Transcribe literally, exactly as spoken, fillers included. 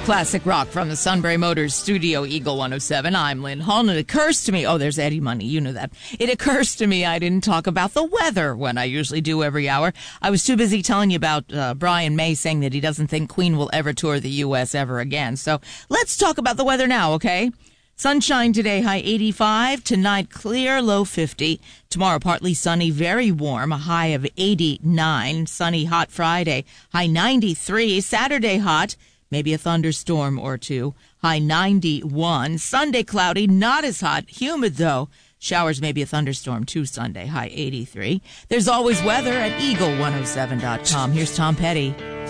Classic rock from the Sunbury Motors Studio, Eagle one oh seven. I'm Lynn Hall, and it occurs to me, oh, there's Eddie Money, you know that. It occurs to me I didn't talk about the weather when I usually do every hour. I was too busy telling you about uh, Brian May saying that he doesn't think Queen will ever tour the U S ever again. So let's talk about the weather now, okay? Sunshine today, high eighty-five. Tonight, clear, low fifty. Tomorrow, partly sunny, very warm, a high of eighty-nine. Sunny, hot Friday, high ninety-three. Saturday, hot. Maybe a thunderstorm or two. High ninety-one. Sunday cloudy, not as hot. Humid, though. Showers, maybe a thunderstorm, too, Sunday. High eighty-three. There's always weather at eagle one oh seven dot com. Here's Tom Petty.